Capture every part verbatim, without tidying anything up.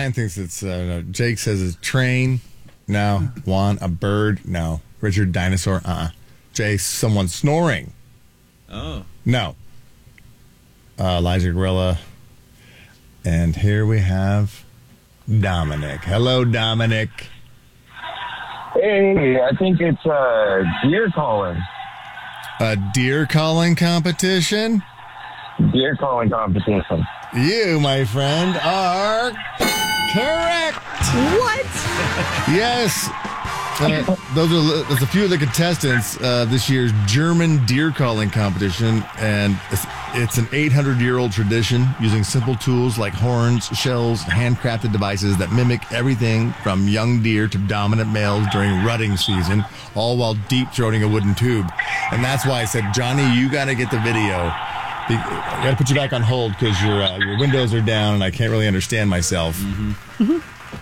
Ryan thinks it's, uh, no. Jake says it's train. No. Juan, a bird. No. Richard, dinosaur. Uh-uh. Jay, someone snoring. Oh. No. Uh, Elijah Gorilla. And here we have Dominic. Hello, Dominic. Hey, I think it's uh, deer calling. A deer calling competition? Deer calling competition. You, my friend, are correct. What? Yes. Uh, those are there's a few of the contestants uh, this year's German deer calling competition, and it's, it's an eight hundred year old tradition using simple tools like horns, shells, handcrafted devices that mimic everything from young deer to dominant males during rutting season, all while deep throating a wooden tube. And that's why I said, Johnny, you got to get the video. I got to put you back on hold because your uh, your windows are down and I can't really understand myself. Mm-hmm.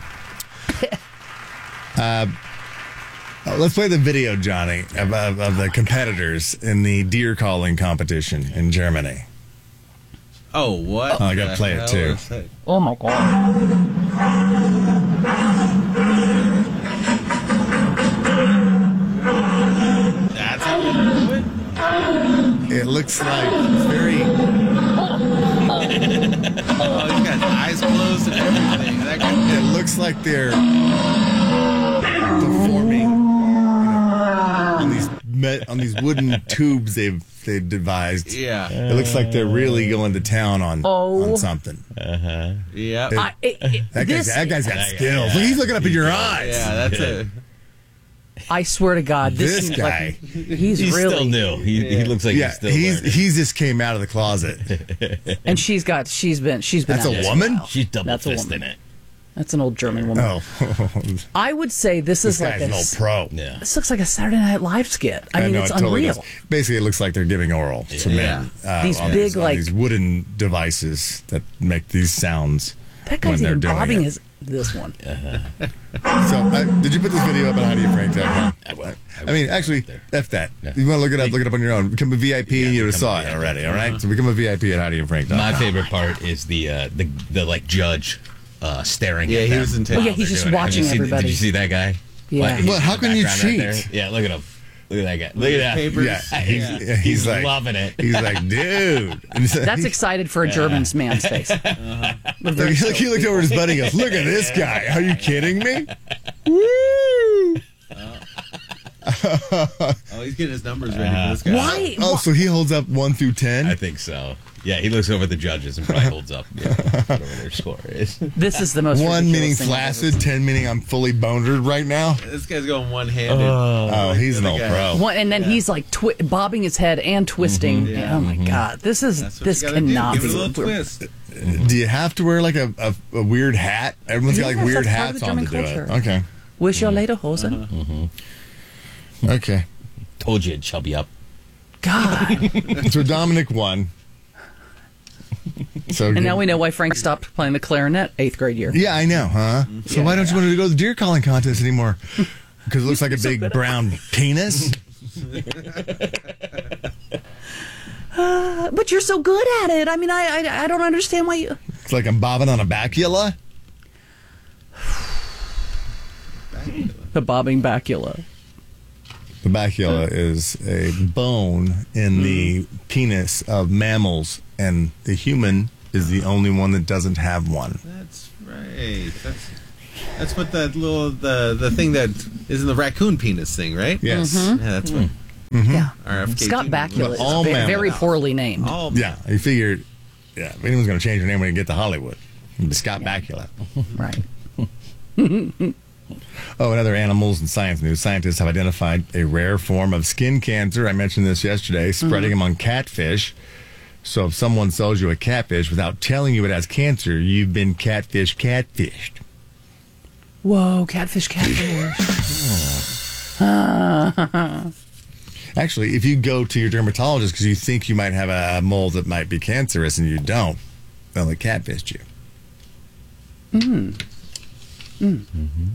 uh, let's play the video, Johnny, of, of, of the competitors in the deer calling competition in Germany. Oh, what? Oh, I got to play it too. Oh my god. That's how you do it? It looks like very. Oh, he's got his eyes closed and everything. That guy, It looks like they're performing you know, on these met, on these wooden tubes they've they've devised. yeah. It looks like they're really going to town on Oh. on something. Yeah. I, it, it, That guy's, this, that guy's got skills. Look, he's looking up in your eyes. Yeah, that's a. I swear to God, this, This seems guy. like he's, He's really still new. He, he looks like Yeah, he's still he's learning. he's just came out of the closet. And she's got, she's been, she's been. That's out a there woman? while. She's double That's a fisting woman. it. That's an old German woman. Oh, I would say this, this is like guy's a, an old pro. Yeah. this looks like a Saturday Night Live skit. I, mean, know, it's it totally unreal. does. Basically, it looks like they're giving oral to men. Uh, These on big, these, on like- these wooden devices that make these sounds. That guy's when they're even doing bobbing it. his this one. So, uh, did you put this video up on how do you prank dot com? I will. I mean, actually, F that. Yeah. You want to look it up, look it up on your own. Become a V I P Yeah, and you would have become saw a it V I P. already, all right? So become a V I P at how do you prank dot com. My favorite part is the uh, the the like judge uh, staring. Yeah, at he them was intense. Oh, yeah, while he's they're just doing it. watching Did you see- everybody. Did you see that guy? Yeah. he's Well, how in the can you background right cheat? there. Yeah, look at him. Look at that guy. Look at that. Papers. Yeah, he's, Yeah. yeah, he's, He's like loving it. He's like, dude. And he's like- That's excited for a German man's face. Uh-huh. Like, he, looked, he looked over at his buddy and goes, look at this guy. Are you kidding me? Woo! Oh, he's getting his numbers ready for this guy. Why? Oh, so he holds up one through ten? I think so. Yeah, he looks over at the judges and probably holds up yeah, whatever their score is. This is the most One ridiculous meaning thing I've ever flaccid, seen. ten meaning I'm fully bonered right now. This guy's going one-handed. Oh, he's an the old guy. pro. One, and then he's like twi- bobbing his head and twisting. Yeah. Oh my God, this is That's what this you gotta cannot do. Give be. it a little twist. Do you have to wear like a, a, a weird hat? Everyone's got Yes, like weird that's part of hats the on to German do it. culture. Okay. Wish your lederhosen. Mm-hmm. Okay. Told you, chubby up. God. So Dominic won. So And now we know why Frank stopped playing the clarinet eighth grade year. Yeah, I know, huh? So why don't you want to go to the deer calling contest anymore? Because it looks like a big brown penis. Uh, but you're so good at it. I mean, I I, I don't understand why you. It's like I'm bobbing on a bacula. The bobbing bacula. The bacula is a bone in the penis of mammals, and the human is the only one that doesn't have one. That's right. That's that's what that little the the thing that is in the raccoon penis thing, right? Yes. Yeah, that's what Yeah. R F K Scott Bakula But all is ve- mammals. very poorly named. All Yeah, I figured, yeah, if anyone's going to change their name when you get to Hollywood, it'd be Scott Bakula. Right. Oh, and other animals and science news. Scientists have identified a rare form of skin cancer. I mentioned this yesterday, spreading Mm-hmm. among catfish. So if someone sells you a catfish without telling you it has cancer, you've been catfish catfished. Whoa, catfish, catfish. Actually, if you go to your dermatologist because you think you might have a mole that might be cancerous and you don't, they'll have catfished you. Mm. Mm.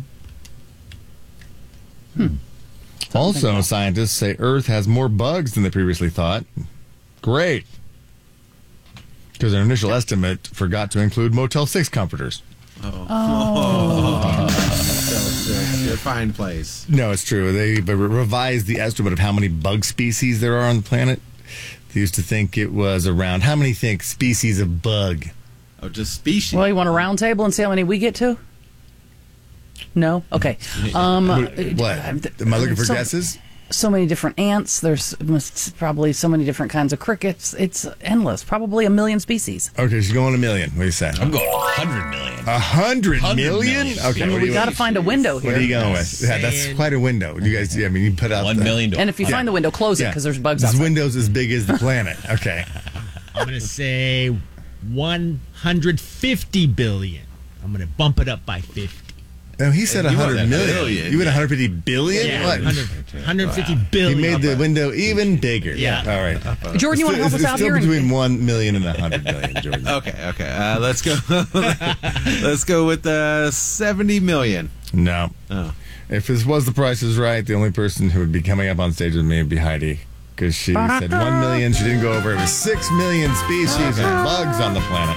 Hmm. Also, scientists say Earth has more bugs than they previously thought. Great. Because their initial estimate forgot to include Motel six comforters. Oh. So sick. You're a fine place. No, it's true. They re- revised the estimate of how many bug species there are on the planet. They used to think it was around, how many think species of bug? Oh, just species. Well, you want a round table and see how many we get to? No? Okay. Um, What? what? Am I looking for so, guesses? So many different ants. There's must- probably so many different kinds of crickets. It's endless. Probably a million species. Okay, she's going a million. What do you say? I'm going one hundred million. A hundred Hundred million? million. Okay, I mean, what do we you- got to find a window here. What are you going with? Yeah, that's Saying- quite a window. You guys, yeah, I mean, you put out One the, million. And if you Yeah. find the window, close it Yeah. because there's bugs This outside. window's as big as the planet. Okay. I'm going to say one hundred fifty billion. I'm going to bump it up by fifty. No, he said You a want hundred that million. billion. You went one hundred fifty billion? Yeah, What? one hundred, one hundred fifty He billion. made the window even bigger. Yeah. All right. Jordan, you want to help it's, us it's out still here? between one million and a hundred million, Jordan. Okay, okay. Uh, let's go. Let's go with uh, seventy million. No. Oh. If this was The Price is Right, the only person who would be coming up on stage with me would be Heidi. Because she said one million. She didn't go over. It was six million species of bugs on the planet.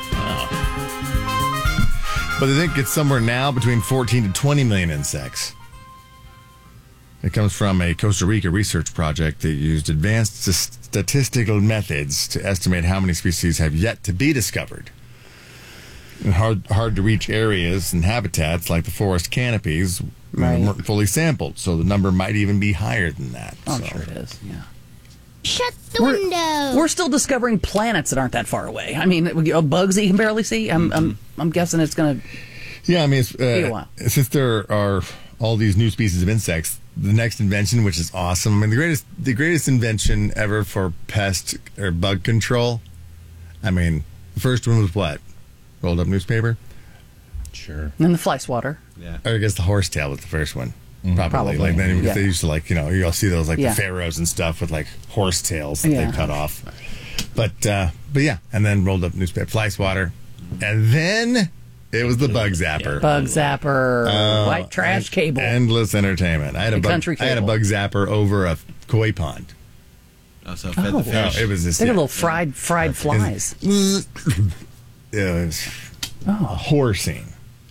But they think it's somewhere now between fourteen to twenty million insects. It comes from a Costa Rica research project that used advanced s- statistical methods to estimate how many species have yet to be discovered. In hard, hard to reach areas and habitats like the forest canopies Right. weren't fully sampled, so the number might even be higher than that. Oh, I'm So- sure it is. Yeah. Shut the We're, window. we're still discovering planets that aren't that far away. I mean, we- uh, bugs that you can barely see. I'm, I'm, I'm guessing it's going to. Yeah, I mean, it's, a uh, while. since there are all these new species of insects, the next invention, which is awesome. I mean, the greatest, the greatest invention ever for pest or bug control. I mean, the first one was what? Rolled up newspaper. Sure. And the fly swatter. Yeah. Or I guess the horsetail was the first one. Probably. Probably, Like then because yeah. they used to like you know you'll see those like Yeah. the pharaohs and stuff with like horsetails that Yeah. they cut off. But uh, but yeah, and then rolled up newspaper, fly swatter, and then it was the bug zapper. Bug zapper. Uh, white trash en- cable. Endless entertainment. I had a The bug, country I had a cable. bug zapper over a koi pond. Oh, so fed Oh. the No, fish. it was just They got yeah. little fried fried flies. It was a horror scene.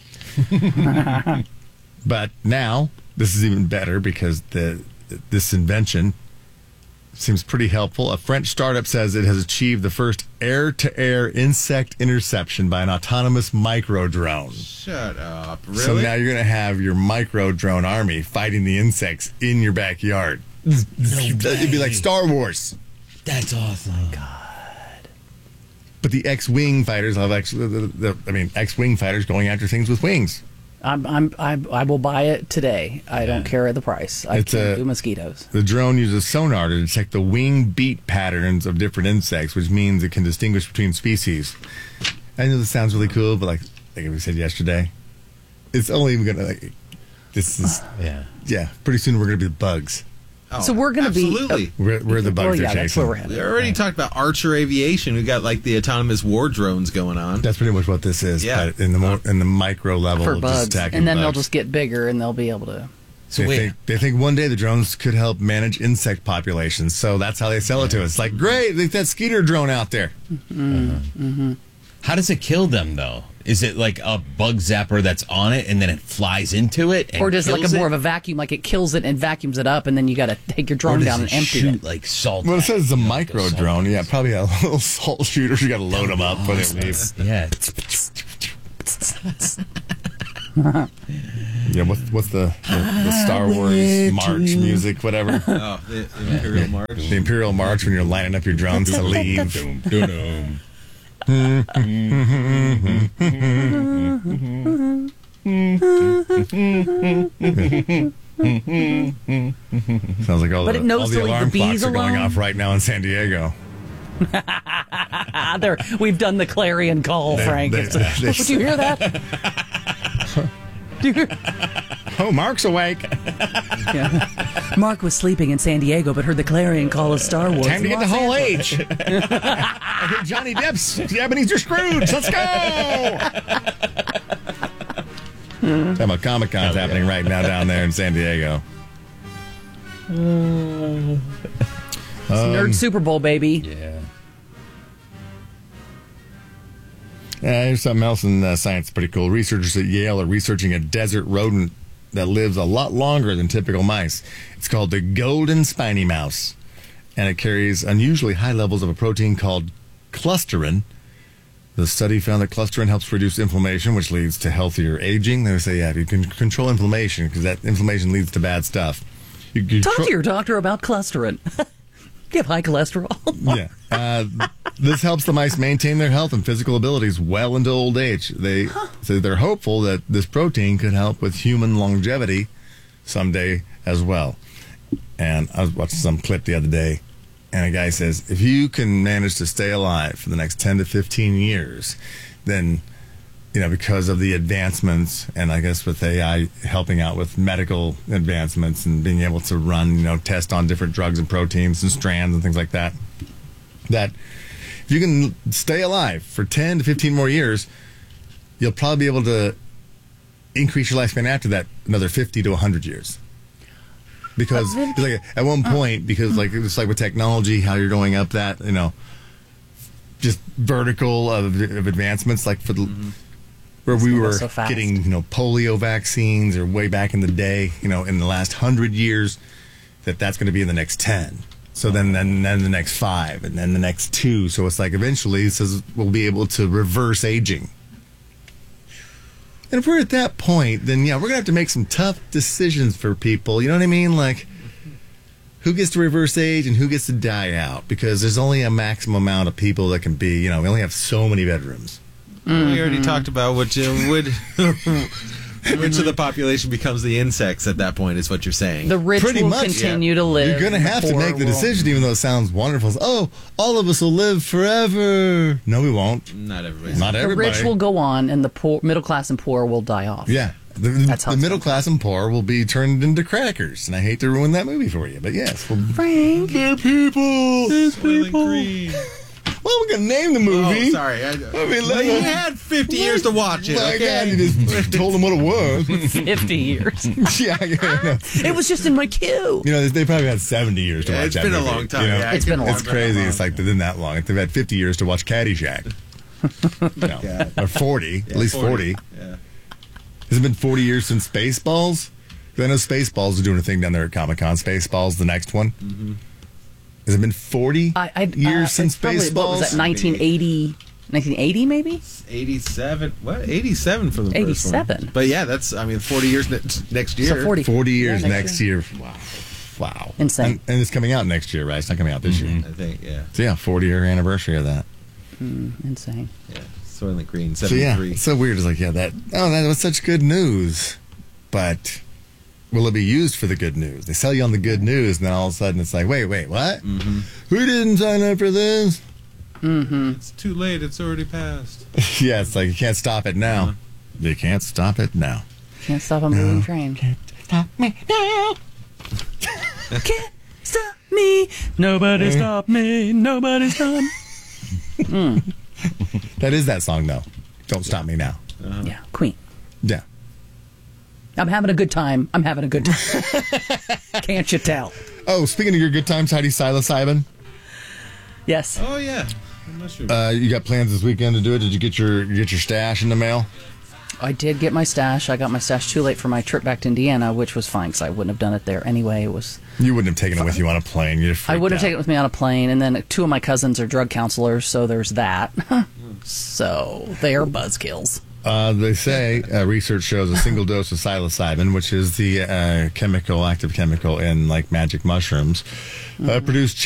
But now this is even better because the this invention seems pretty helpful. A French startup says it has achieved the first air-to-air insect interception by an autonomous micro drone. Shut up. Really? So now you're going to have your micro drone army fighting the insects in your backyard. It'd be like Star Wars. That's awesome. But the X-wing fighters have actually, the, the, I mean, X-wing fighters going after things with wings. I'm, I'm, I, I will buy it today. I don't care the price. I It's can a- do mosquitoes. The drone uses sonar to detect the wing beat patterns of different insects, which means it can distinguish between species. I know this sounds really cool, but like like we said yesterday, it's only even gonna like this is Yeah. yeah. Pretty soon we're gonna be the bugs. Oh, So we're gonna be- absolutely. We're, we're the bugs Well, they're yeah, that's chasing. where we're headed. We already talked about Archer Aviation. We got like the autonomous war drones going on. That's pretty much what this is. Yeah. But in the more in the micro level, For of bugs. just attacking And then they'll bugs. just get bigger and they'll be able to. So they wait. think they think one day the drones could help manage insect populations. So that's how they sell it to us. It's like great, like that Skeeter drone out there. How does it kill them though? Is it like a bug zapper that's on it and then it flies into it? And Or just like a kills more it? of a vacuum, like it kills it and vacuums it up, and then you got to take your Or drone does down it and empty shoot it. like salt? Well, it at says it's a you know, micro salt drone. Yeah, at probably a little salt shooter. You got to load them up when it leaves. you. Yeah. Yeah, what's what's the the, the Star Wars march music, whatever? Oh, the, the Imperial March. The Imperial March when you're lining up your drones to leave. Dun-dun. Sounds like all But the, it knows all to the leave the alarm clocks bees are going alone. off right now in San Diego. Ah, there, we've done the clarion call, They- Frank. they- It's- they- Did you hear that? Do you hear- Oh, Mark's awake. Yeah. Mark was sleeping in San Diego, but heard the clarion call of Star Wars. Time to in get to Los Hall Angeles. H. I hear Johnny Depp's Ebenezer Scrooge. Let's go. Talking about Comic Con's happening right now down there in San Diego. It's Nerd Super Bowl, baby. Yeah. here's something else in uh, science pretty cool. Researchers at Yale are researching a desert rodent that lives a lot longer than typical mice. It's called the golden spiny mouse, and it carries unusually high levels of a protein called clusterin. The study found that clusterin helps reduce inflammation, which leads to healthier aging. They say, yeah, you can control inflammation because that inflammation leads to bad stuff. You, you Talk tro- to your doctor about clusterin. You have high cholesterol. Yeah. Uh, this helps the mice maintain their health and physical abilities well into old age. They huh. so they're hopeful that this protein could help with human longevity someday as well. And I was watching some clip the other day, and a guy says, if you can manage to stay alive for the next ten to fifteen years, then, you know, because of the advancements, and I guess with A I helping out with medical advancements and being able to run, you know, test on different drugs and proteins and strands and things like that, that if you can stay alive for ten to fifteen more years, you'll probably be able to increase your lifespan after that another fifty to one hundred years. Because it's like at one point, because like it's like with technology, how you're going up that, you know, just vertical of, of advancements, like for the mm-hmm. where we were so getting, you know, polio vaccines, or way back in the day, you know, in the last hundred years, that that's going to be in the next ten. So then, then, then the next five, and then the next two. So it's like eventually, it says we'll be able to reverse aging. And if we're at that point, then yeah, we're gonna have to make some tough decisions for people. You know what I mean? Like, who gets to reverse age and who gets to die out? Because there's only a maximum amount of people that can be. You know, we only have so many bedrooms. Mm-hmm. We already talked about which uh, would which of the population becomes the insects at that point. Is what you're saying? The rich Pretty will much, continue yeah. to live. You're going to have to make the decision, even though it sounds wonderful. Oh, all of us will live forever. No, we won't. Not everybody. Not The everybody. rich will go on, and the poor, middle class and poor will die off. Yeah. The, That's how the it's middle done. class and poor will be turned into crackers. And I hate to ruin that movie for you, but yes. Well, Frank. they're people. They're Soylent Green. Well, we're going to name the movie. Oh, sorry. I, I mean, well, let- you had fifty years to watch it. My Okay. God, you just told them what it was. Fifty years. yeah, yeah, no. It was just in my queue. You know, they probably had seventy years to Yeah, watch it's that been a movie, long time. you know? Yeah, It's been a long It's crazy. time. It's like they've been that long. They've had fifty years to watch Caddyshack. You know, God. or forty, Yeah, at least forty. Yeah. Has it been forty years since Spaceballs? 'Cause I know Spaceballs is doing a thing down there at Comic Con. Spaceballs, the next one. Mm-hmm. Has it been forty I, I, years uh, since it's probably, Spaceballs? what was that, nineteen eighty, nineteen eighty maybe? eighty-seven. What? eighty-seven for the first eighty-seven. one. But yeah, that's, I mean, forty years ne- next year. So forty. forty years Yeah, next year. Wow. Wow. Insane. And, and it's coming out next year, right? It's not coming out this year. I think, yeah. So yeah, forty year anniversary of that. Mm, insane. Yeah. Soylent Green, So yeah, seventy-three. it's so weird. It's like, yeah, that, oh, that was such good news. But will it be used for the good news? They sell you on the good news, and then all of a sudden it's like, wait, wait, what? Mm-hmm. Who didn't sign up for this? Mm-hmm. It's too late. It's already passed. Yeah, it's like, you can't stop it now. Uh-huh. You can't stop it now. Can't stop a moving train. Stop me now. Can't stop me. Nobody stop me. Nobody stop. Mm. That is that song, though. Don't Stop Me Now. Uh-huh. Yeah, Queen. Yeah. I'm having a good time. I'm having a good time. Can't you tell? Oh, speaking of your good times, Heidi Psilocybin, Yes. Oh, yeah. I'm not sure. uh, you got plans this weekend to do it? Did you get your you get your stash in the mail? I did get my stash. I got my stash too late for my trip back to Indiana, which was fine because I wouldn't have done it there anyway. It was. You wouldn't have taken it with you on a plane. You'd have I would have freaked taken it with me on a plane, and then two of my cousins are drug counselors, so there's that. So they are buzzkills. Uh, they say uh, research shows a single dose of psilocybin, which is the uh, chemical, active chemical in like magic mushrooms, uh, Mm-hmm. produced